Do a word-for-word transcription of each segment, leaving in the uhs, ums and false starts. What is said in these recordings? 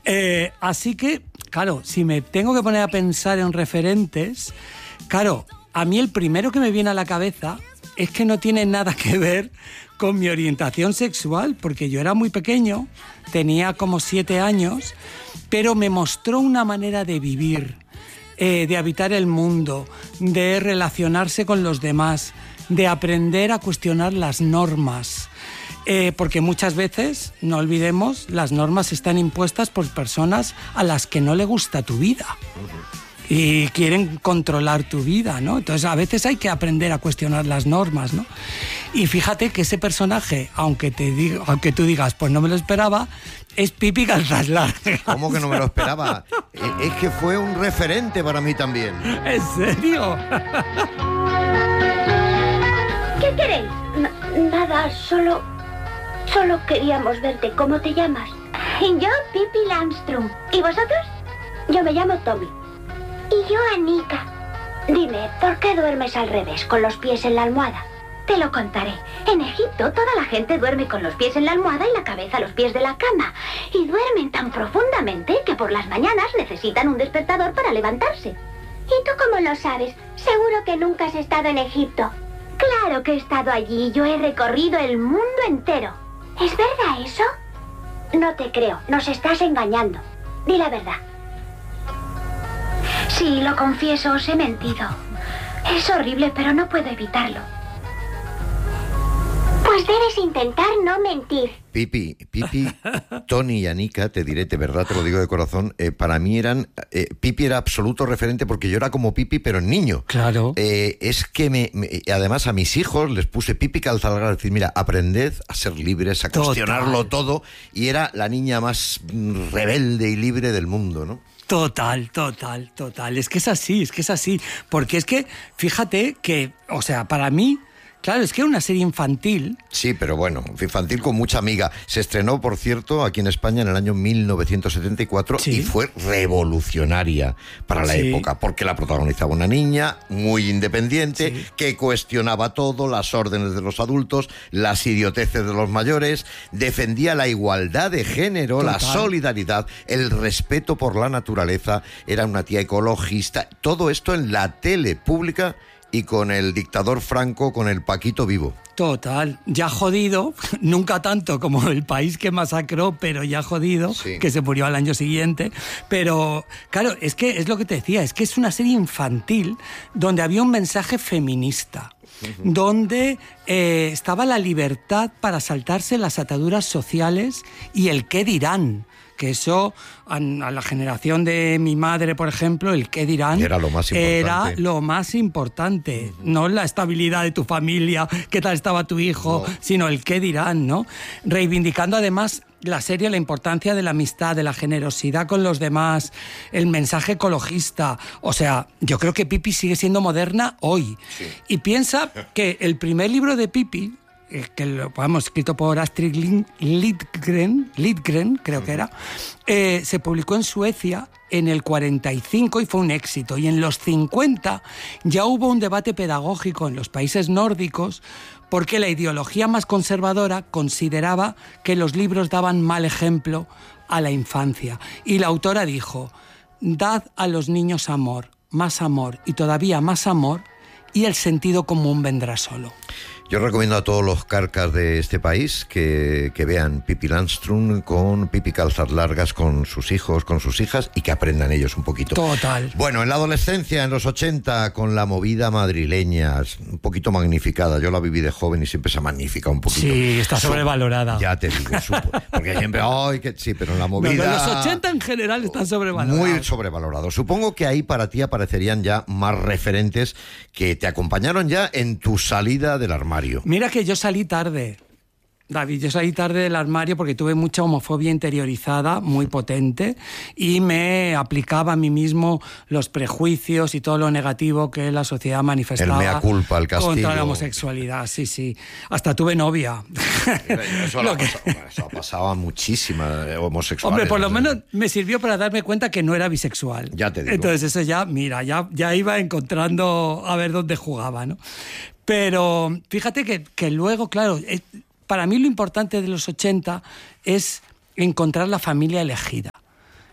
Eh, así que, claro, si me tengo que poner a pensar en referentes, claro, a mí el primero que me viene a la cabeza es que no tiene nada que ver con mi orientación sexual, porque yo era muy pequeño, tenía como siete años, pero me mostró una manera de vivir, eh, de habitar el mundo, de relacionarse con los demás, de aprender a cuestionar las normas. Eh, porque muchas veces, no olvidemos, las normas están impuestas por personas a las que no le gusta tu vida. Y quieren controlar tu vida, ¿no? Entonces, a veces hay que aprender a cuestionar las normas, ¿no? Y fíjate que ese personaje, aunque te diga, aunque tú digas, pues no me lo esperaba, es Pipi Calzas Largas. ¿Cómo que no me lo esperaba? Es que fue un referente para mí también. ¿En serio? ¿Qué queréis? N- nada, solo... Solo queríamos verte. ¿Cómo te llamas? Yo, Pippi Landström. ¿Y vosotros? Yo me llamo Tommy. Y yo, Anika. Dime, ¿por qué duermes al revés, con los pies en la almohada? Te lo contaré. En Egipto, toda la gente duerme con los pies en la almohada y la cabeza a los pies de la cama. Y duermen tan profundamente que por las mañanas necesitan un despertador para levantarse. ¿Y tú cómo lo sabes? Seguro que nunca has estado en Egipto. Claro que he estado allí. Yo he recorrido el mundo entero. ¿Es verdad eso? No te creo. Nos estás engañando. Di la verdad. Sí, lo confieso, os he mentido. Es horrible, pero no puedo evitarlo. Pues debes intentar no mentir. Pipi, Pipi, Tony y Anika, te diré, de verdad, te lo digo de corazón, eh, para mí eran... Eh, Pipi era absoluto referente porque yo era como Pipi, pero en niño. Claro. Eh, es que me, me... Además, a mis hijos les puse Pipi Calzas Largas, decir, mira, aprended a ser libres, a Total. cuestionarlo todo, y era la niña más rebelde y libre del mundo, ¿no? Total, total, total. Es que es así, es que es así. Porque es que, fíjate que, o sea, para mí, claro, es que era una serie infantil. Sí, pero bueno, infantil con mucha amiga. Se estrenó, por cierto, aquí en España en el año mil novecientos setenta y cuatro, sí, y fue revolucionaria para la sí. época, porque la protagonizaba una niña muy independiente, sí. que cuestionaba todo, las órdenes de los adultos, las idioteces de los mayores, defendía la igualdad de género, total. La solidaridad, el respeto por la naturaleza, era una tía ecologista, todo esto en la tele pública y con el dictador Franco, con el Paquito vivo. Total, ya jodido, nunca tanto como el país que masacró, pero ya jodido, sí. que se murió al año siguiente. Pero, claro, es que es lo que te decía, es que es una serie infantil donde había un mensaje feminista, uh-huh. donde eh, estaba la libertad para saltarse las ataduras sociales y el qué dirán. Que eso, a, a la generación de mi madre, por ejemplo, el qué dirán era lo más importante. Era lo más importante. Uh-huh. No la estabilidad de tu familia, qué tal estaba tu hijo, no. sino el qué dirán, ¿no? Reivindicando además la serie la importancia de la amistad, de la generosidad con los demás, el mensaje ecologista. O sea, yo creo que Pipi sigue siendo moderna hoy. Sí. Y piensa que el primer libro de Pipi, que lo hemos escrito por Astrid Lindgren, Lindgren creo que era, eh, se publicó en Suecia en el cuarenta y cinco y fue un éxito. Y en los cincuenta ya hubo un debate pedagógico en los países nórdicos porque la ideología más conservadora consideraba que los libros daban mal ejemplo a la infancia. Y la autora dijo, dad a los niños amor, más amor y todavía más amor, y el sentido común vendrá solo. Yo recomiendo a todos los carcas de este país que, que vean Pippi Landström con Pipi Calzas Largas, con sus hijos, con sus hijas, y que aprendan ellos un poquito. Total. Bueno, en la adolescencia, en los ochenta, con la movida madrileña, un poquito magnificada. Yo la viví de joven y siempre se ha magnificado un poquito. Sí, está sobrevalorada. Ya te digo, supo, porque siempre, ay, que sí, pero en la movida... No, los ochenta en general están sobrevalorados. Muy sobrevalorados. Supongo que ahí para ti aparecerían ya más referentes que te acompañaron ya en tu salida del armario. Mira que yo salí tarde, David, yo salí tarde del armario porque tuve mucha homofobia interiorizada, muy potente, y me aplicaba a mí mismo los prejuicios y todo lo negativo que la sociedad manifestaba. El mea culpa, el castigo. Contra la homosexualidad, sí, sí. Hasta tuve novia. Eso, lo pasaba, eso pasaba muchísima homosexual. Hombre, por lo menos me sirvió para darme cuenta que no era bisexual. Ya te digo. Entonces eso ya, mira, ya, ya iba encontrando a ver dónde jugaba, ¿no? Pero fíjate que, que luego, claro... Es, para mí lo importante de los ochenta es encontrar la familia elegida.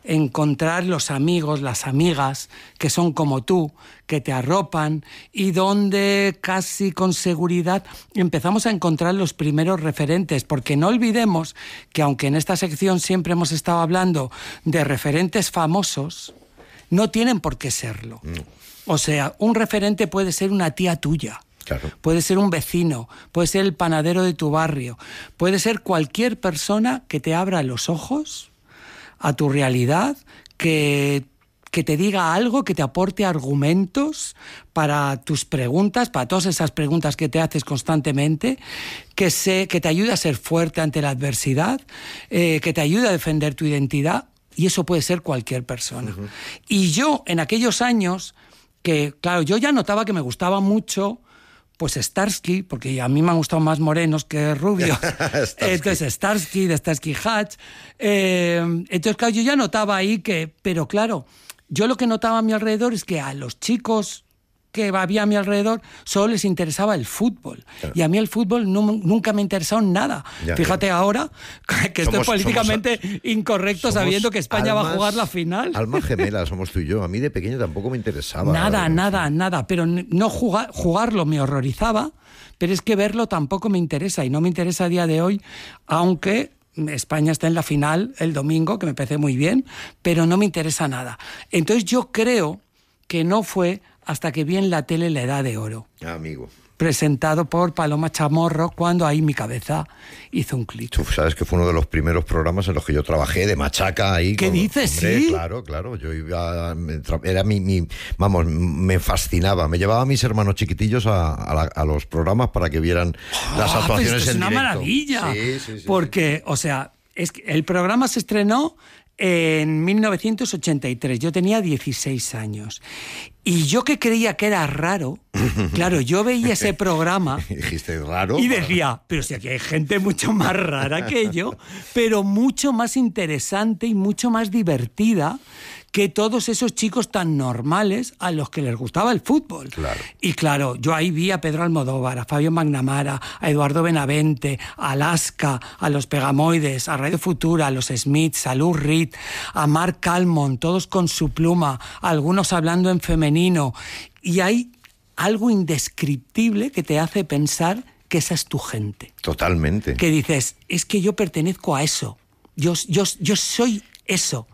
encontrar los amigos, las amigas que son como tú, que te arropan y donde casi con seguridad empezamos a encontrar los primeros referentes, porque no olvidemos que aunque en esta sección siempre hemos estado hablando de referentes famosos, no tienen por qué serlo. No. O sea, un referente puede ser una tía tuya. Claro. Puede ser un vecino, puede ser el panadero de tu barrio, puede ser cualquier persona que te abra los ojos a tu realidad, que, que te diga algo, que te aporte argumentos para tus preguntas, para todas esas preguntas que te haces constantemente, que, se, que te ayude a ser fuerte ante la adversidad, eh, que te ayude a defender tu identidad, y eso puede ser cualquier persona. Uh-huh. Y yo, en aquellos años, que claro, yo ya notaba que me gustaba mucho pues Starsky, porque a mí me han gustado más morenos que rubios. Entonces Starsky, de Starsky Hatch. Eh, entonces, claro, yo ya notaba ahí que... Pero claro, yo lo que notaba a mi alrededor es que a los chicos que había a mi alrededor solo les interesaba el fútbol. Claro. Y a mí el fútbol no, nunca me ha interesado en nada. Ya, Fíjate ya. ahora que somos, estoy políticamente somos, incorrecto sabiendo que España almas, va a jugar la final. Almas gemelas somos tú y yo. A mí de pequeño tampoco me interesaba. Nada, nada, nada. Pero no jugar, jugarlo me horrorizaba, pero es que verlo tampoco me interesa. Y no me interesa a día de hoy, aunque España está en la final el domingo, que me parece muy bien, pero no me interesa nada. Entonces yo creo que no fue hasta que vi en la tele La Edad de Oro. Ah, amigo. Presentado por Paloma Chamorro, cuando ahí mi cabeza hizo un clic. Tú sabes que fue uno de los primeros programas en los que yo trabajé, de machaca ahí. ¿Qué con, dices? Hombre, Sí. Claro, claro. Yo iba, era mi, mi, vamos, me fascinaba. Me llevaba a mis hermanos chiquitillos a, a, la, a los programas para que vieran oh, las actuaciones esto en es directo. Es una maravilla. Sí, sí, sí, porque, sí. o sea, es que el programa se estrenó en mil novecientos ochenta y tres. Yo tenía dieciséis años. Y yo que creía que era raro, claro, yo veía ese programa Dijiste raro. Y decía, pero si aquí hay gente mucho más rara que yo, pero mucho más interesante y mucho más divertida que todos esos chicos tan normales a los que les gustaba el fútbol. Claro. Y claro, yo ahí vi a Pedro Almodóvar, a Fabio Magnamara, a Eduardo Benavente, a Alaska, a los Pegamoides, a Radio Futura, a los Smiths, a Lou Reed, a Mark Almond, todos con su pluma, algunos hablando en femenino. Y hay algo indescriptible que te hace pensar que esa es tu gente. Totalmente. Que dices, es que yo pertenezco a eso. Yo, yo, yo soy eso.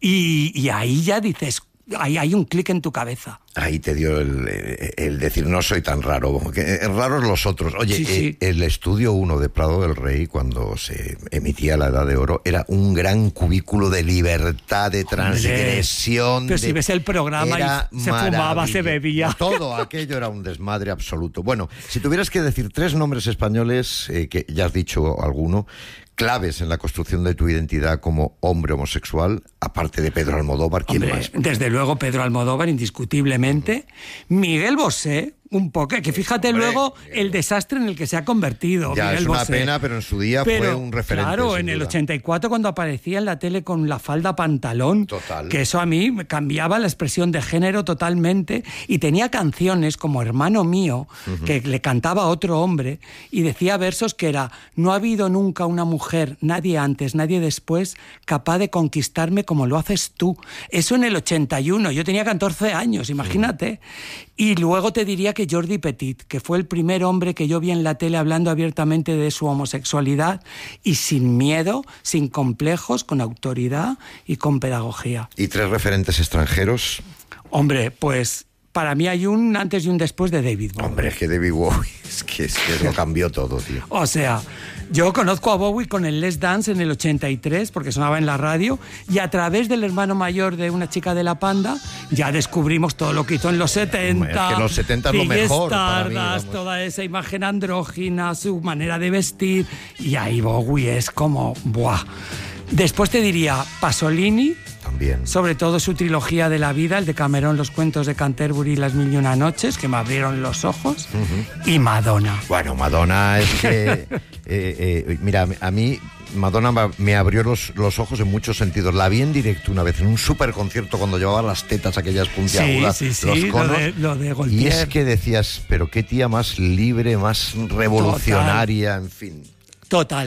Y, y ahí ya dices, ahí hay un clic en tu cabeza. Ahí te dio el, el decir, no soy tan raro, que raros los otros. Oye, sí, sí. el Estudio uno de Prado del Rey, cuando se emitía La Edad de Oro, era un gran cubículo de libertad, de transgresión. Pero de... si ves el programa y se fumaba, se bebía. Todo aquello era un desmadre absoluto. Bueno, si tuvieras que decir tres nombres españoles, eh, que ya has dicho alguno, claves en la construcción de tu identidad como hombre homosexual, aparte de Pedro Almodóvar, ¿quién Hombre, más? Desde luego Pedro Almodóvar, indiscutiblemente. Uh-huh. Miguel Bosé, un poco, que fíjate Hombre, luego Miguel. el desastre en el que se ha convertido. Ya, Miguel es una Bosé. pena, pero en su día pero, fue un referente. Claro, en duda. el ochenta y cuatro, cuando aparecía en la tele con la falda pantalón, Total. que eso a mí me cambiaba la expresión de género totalmente, y tenía canciones como Hermano Mío, uh-huh. que le cantaba a otro hombre, y decía versos que era: no ha habido nunca una mujer, nadie antes, nadie después, capaz de conquistarme como lo haces tú. Eso en el ochenta y uno, yo tenía catorce años, imagínate. Uh-huh. Y luego te diría que Jordi Petit, que fue el primer hombre que yo vi en la tele hablando abiertamente de su homosexualidad y sin miedo, sin complejos, con autoridad y con pedagogía. ¿Y tres referentes extranjeros? Hombre, pues para mí hay un antes y un después de David Bowie. Hombre, es que David Bowie es que, es que lo cambió todo, tío. O sea, yo conozco a Bowie con el Let's Dance en el ochenta y tres, porque sonaba en la radio, y a través del hermano mayor de Una chica de la Panda ya descubrimos todo lo que hizo en los setenta. Es que en los setenta es lo mejor para mí, Stardust, toda esa imagen andrógina, su manera de vestir, y ahí Bowie es como ¡buah! Después te diría Pasolini. También. Sobre todo su trilogía de la vida, el de Cameron, Los cuentos de Canterbury y Las mil y una noches, que me abrieron los ojos. Uh-huh. Y Madonna. Bueno, Madonna es que... eh, eh, mira, a mí Madonna me abrió los, los ojos en muchos sentidos. La vi en directo una vez en un super concierto cuando llevaba las tetas aquellas puntiagudas, sí, sí, los sí, conos. Lo de, lo de y es que decías, pero qué tía más libre, más revolucionaria, Total. en fin. Total.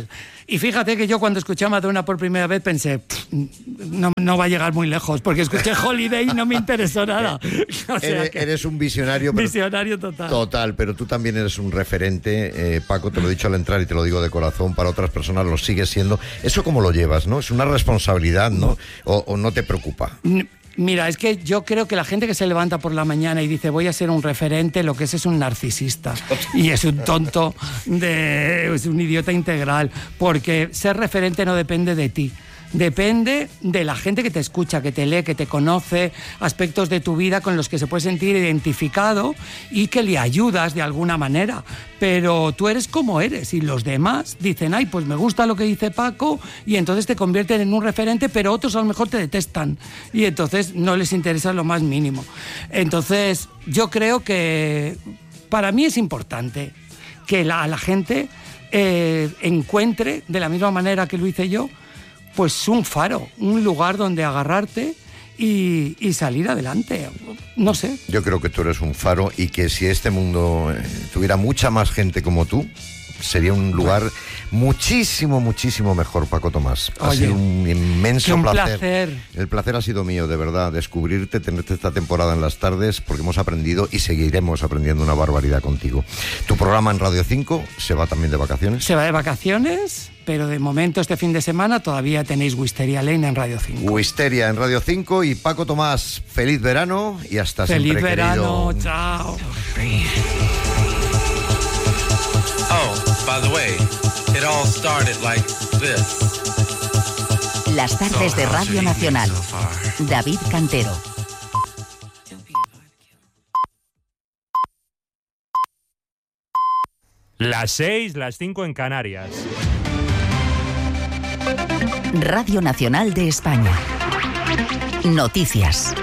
Y fíjate que yo cuando escuché a Madonna por primera vez pensé, no, no va a llegar muy lejos, porque escuché Holiday y no me interesó nada. O sea eres, que, eres un visionario. Pero, visionario total. Total, pero tú también eres un referente, eh, Paco, te lo he dicho al entrar y te lo digo de corazón, para otras personas lo sigues siendo. ¿Eso cómo lo llevas, no? ¿Es una responsabilidad, no? ¿O, o no te preocupa? Mira, es que yo creo que la gente que se levanta por la mañana y dice voy a ser un referente, lo que es es un narcisista y es un tonto, de, es un idiota integral, porque ser referente no depende de ti. Depende de la gente que te escucha, que te lee, que te conoce, aspectos de tu vida con los que se puede sentir identificado y que le ayudas de alguna manera. Pero tú eres como eres y los demás dicen, ay, pues me gusta lo que dice Paco, y entonces te convierten en un referente, pero otros a lo mejor te detestan y entonces no les interesa lo más mínimo. Entonces yo creo que para mí es importante que la, la gente eh, encuentre, de la misma manera que lo hice yo, pues un faro, un lugar donde agarrarte y, y salir adelante. No sé. Yo creo que tú eres un faro y que si este mundo eh, tuviera mucha más gente como tú, sería un lugar bueno. muchísimo, muchísimo mejor, Paco Tomás. Ha Oye, sido un inmenso un placer. placer. El placer ha sido mío, de verdad, descubrirte, tenerte esta temporada en las tardes, porque hemos aprendido y seguiremos aprendiendo una barbaridad contigo. Tu programa en Radio cinco se va también de vacaciones. Se va de vacaciones, pero de momento este fin de semana todavía tenéis Wisteria Lane en Radio cinco. Wisteria en Radio cinco y Paco Tomás, feliz verano y hasta feliz siempre, verano, querido. Chao. Oh, by the way, it all started like this. Las tardes de Radio Nacional. David Cantero. Las seis, las cinco en Canarias. Radio Nacional de España. Noticias.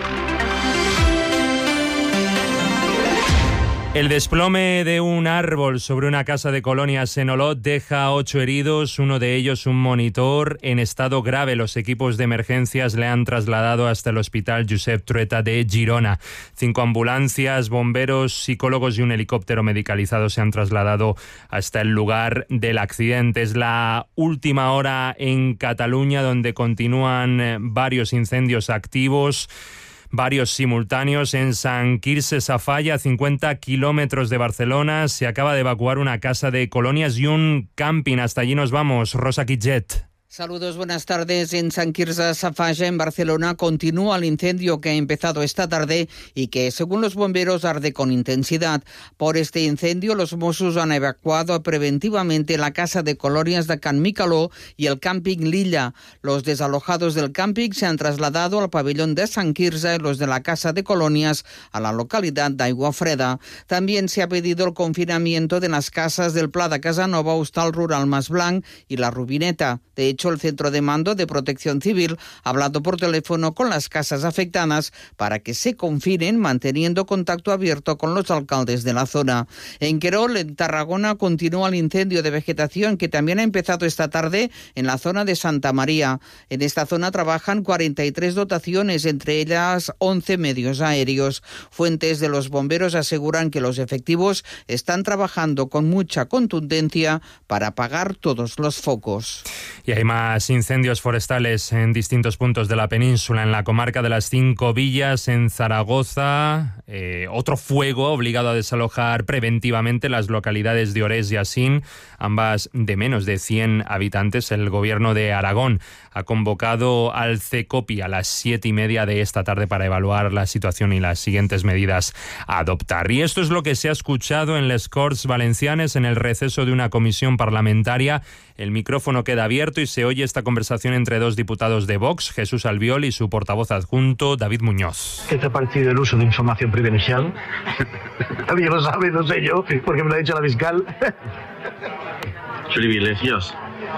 El desplome de un árbol sobre una casa de colonias en Olot deja a ocho heridos, uno de ellos un monitor en estado grave. Los equipos de emergencias le han trasladado hasta el hospital Josep Trueta de Girona. Cinco ambulancias, bomberos, psicólogos y un helicóptero medicalizado se han trasladado hasta el lugar del accidente. Es la última hora en Cataluña, donde continúan varios incendios activos. Varios simultáneos en Sant Quirze Safaja, a cincuenta kilómetros de Barcelona. Se acaba de evacuar una casa de colonias y un camping. Hasta allí nos vamos. Rosa Quitget. Saludos, buenas tardes. En Sant Quirze Safaja, en Barcelona, continúa el incendio que ha empezado esta tarde y que, según los bomberos, arde con intensidad. Por este incendio, los Mossos han evacuado preventivamente la casa de colonias de Can Micaló y el camping Lilla. Los desalojados del camping se han trasladado al pabellón de Sant Quirze y los de la casa de colonias a la localidad de Aiguafreda. También se ha pedido el confinamiento de las casas del Pla de Casanova, Hostal Rural Mas Blanc y La Rubineta. De hecho, el Centro de Mando de Protección Civil ha hablado por teléfono con las casas afectadas para que se confinen, manteniendo contacto abierto con los alcaldes de la zona. En Querol, en Tarragona, continúa el incendio de vegetación que también ha empezado esta tarde en la zona de Santa María. En esta zona trabajan cuarenta y tres dotaciones, entre ellas once medios aéreos. Fuentes de los bomberos aseguran que los efectivos están trabajando con mucha contundencia para apagar todos los focos. Y hay más incendios forestales en distintos puntos de la península. En la comarca de las Cinco Villas, en Zaragoza, eh, otro fuego obligado a desalojar preventivamente las localidades de Orés y Asín, ambas de menos de cien habitantes. El gobierno de Aragón ha convocado al CECOPI a las siete y media de esta tarde para evaluar la situación y las siguientes medidas a adoptar. Y esto es lo que se ha escuchado en les Corts Valencianes en el receso de una comisión parlamentaria. El micrófono queda abierto y se oye esta conversación entre dos diputados de Vox, Jesús Albiol, y su portavoz adjunto, David Muñoz. ¿Qué te ha parecido el uso de información privilegiada? Alguien lo sabe, no sé yo, porque me lo ha dicho la fiscal. Privilegios.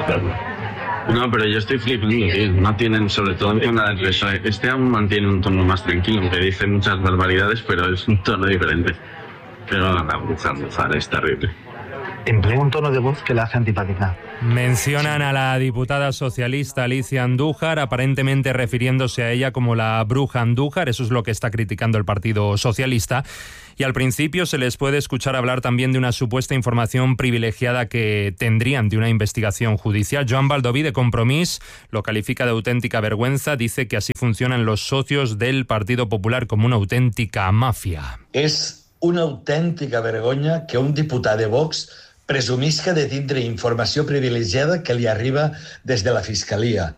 No, pero yo estoy flipando, tío. No tienen, sobre todo en la de eso. Este aún mantiene un tono más tranquilo, aunque dice muchas barbaridades, pero es un tono diferente. Pero la abuzar, abuzar es terrible. emplea un tono de voz que la hace antipática. Mencionan a la diputada socialista Alicia Andújar, aparentemente refiriéndose a ella como la bruja Andújar. Eso es lo que está criticando el Partido Socialista. Y al principio se les puede escuchar hablar también de una supuesta información privilegiada que tendrían de una investigación judicial. Joan Baldoví, de Compromís, lo califica de auténtica vergüenza. Dice que así funcionan los socios del Partido Popular, como una auténtica mafia. És una autèntica vergonya que un diputat de Vox presumisca de tindre informació privilegiada que li arriba des de la Fiscalia.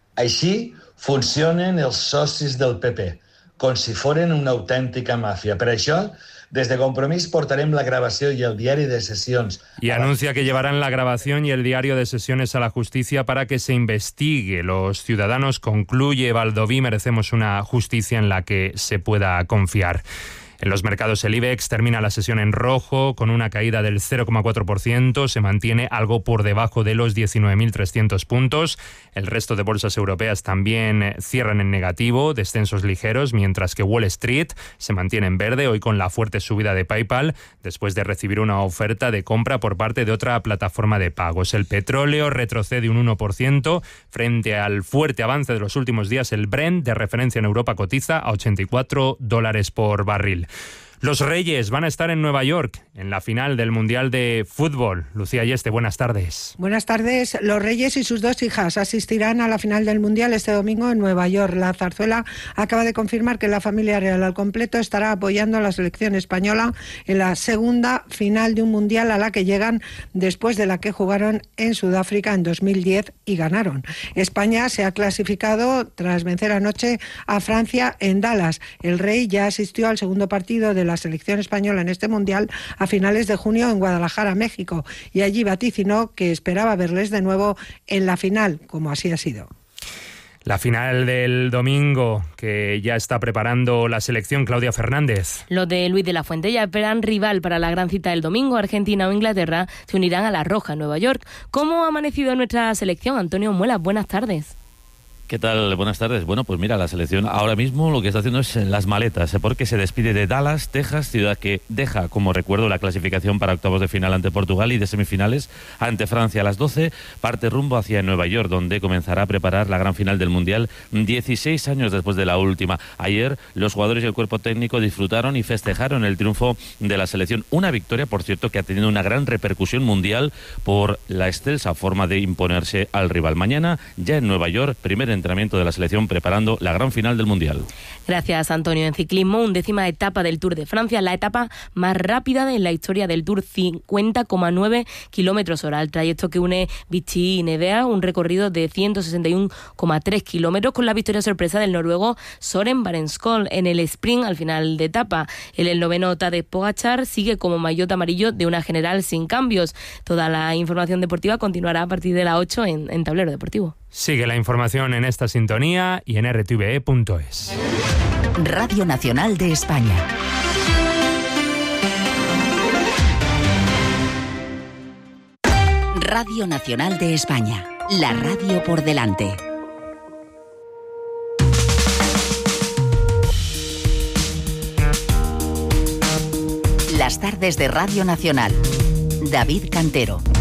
Així funcionen els socis del P P, com si foren una autèntica màfia. Per això, des de Compromís portarem la gravació i el diari de sesiones. Y anuncia que llevarán la grabación y el diario de sesiones a la justicia para que se investigue. Los ciudadanos, concluye Baldoví, merecemos una justicia en la que se pueda confiar. En los mercados el IBEX termina la sesión en rojo con una caída del cero coma cuatro por ciento, se mantiene algo por debajo de los diecinueve mil trescientos puntos. El resto de bolsas europeas también cierran en negativo, descensos ligeros, mientras que Wall Street se mantiene en verde, hoy con la fuerte subida de PayPal, después de recibir una oferta de compra por parte de otra plataforma de pagos. El petróleo retrocede un uno por ciento frente al fuerte avance de los últimos días. El Brent, de referencia en Europa, cotiza a ochenta y cuatro dólares por barril. Los Reyes van a estar en Nueva York en la final del Mundial de Fútbol. Lucía Yeste, buenas tardes. Buenas tardes. Los Reyes y sus dos hijas asistirán a la final del Mundial este domingo en Nueva York. La zarzuela acaba de confirmar que la familia real al completo estará apoyando a la selección española en la segunda final de un Mundial a la que llegan después de la que jugaron en Sudáfrica en dos mil diez y ganaron. España se ha clasificado tras vencer anoche a Francia en Dallas. El Rey ya asistió al segundo partido de la selección española en este Mundial a finales de junio en Guadalajara, México, y allí vaticinó que esperaba verles de nuevo en la final, como así ha sido. La final del domingo, que ya está preparando la selección, Claudia Fernández. Los de Luis de la Fuente ya esperan rival para la gran cita del domingo. Argentina o Inglaterra se unirán a la Roja en Nueva York. ¿Cómo ha amanecido nuestra selección? Antonio Muelas, buenas tardes. ¿Qué tal? Buenas tardes. Bueno, pues mira, la selección ahora mismo lo que está haciendo es las maletas, porque se despide de Dallas, Texas, ciudad que deja como recuerdo la clasificación para octavos de final ante Portugal y de semifinales ante Francia a las doce, parte rumbo hacia Nueva York, donde comenzará a preparar la gran final del Mundial dieciséis años después de la última. Ayer los jugadores y el cuerpo técnico disfrutaron y festejaron el triunfo de la selección. Una victoria, por cierto, que ha tenido una gran repercusión mundial por la excelsa forma de imponerse al rival. Mañana, ya en Nueva York, primer entrenamiento de la selección preparando la gran final del Mundial. Gracias, Antonio. En ciclismo, undécima etapa del Tour de Francia, la etapa más rápida en la historia del Tour, cincuenta coma nueve kilómetros hora. El trayecto que une Vichy y Nevea, un recorrido de ciento sesenta y uno coma tres kilómetros, con la victoria sorpresa del noruego Søren Barenskov en el sprint al final de etapa. El, el noveno Tadej Pogačar sigue como maillot amarillo de una general sin cambios. Toda la información deportiva continuará a partir de las ocho en, en Tablero Deportivo. Sigue la información en esta sintonía y en r t v e punto es. Radio Nacional de España. Radio Nacional de España. La radio por delante. Las tardes de Radio Nacional. David Cantero.